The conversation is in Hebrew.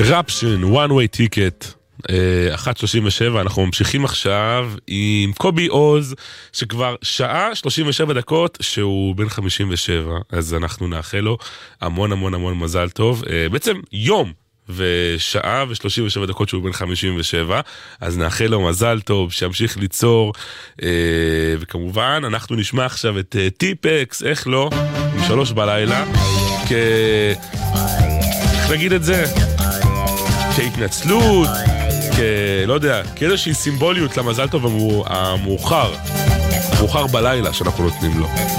רפשן, one way ticket, 1:37, אנחנו ממשיכים עכשיו עם קובי עוז, שכבר שעה 37 דקות שהוא בן 57, אז אנחנו נאחל לו המון המון המון מזל טוב, בעצם יום ושעה ו37 דקות שהוא בן 57, אז נאחל לו מזל טוב, שימשיך ליצור, וכמובן אנחנו נשמע עכשיו את טיפקס, איך לא, מ3 בלילה, איך נגיד את זה? כהתנצלות, לא יודע, כאיזושהי סימבוליות למזל טוב המאוחר בלילה שאנחנו נותנים לו.